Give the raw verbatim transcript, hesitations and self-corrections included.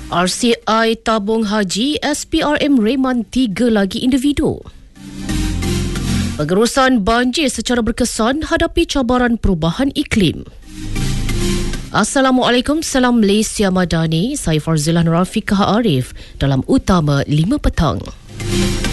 R C I tabung haji, S P R M reman tiga lagi individu. Pengurusan banjir secara berkesan hadapi cabaran perubahan iklim. Assalamualaikum, salam Malaysia Madani. Saya Farzilah Nur Afiqah Arif dalam Utama lima Petang.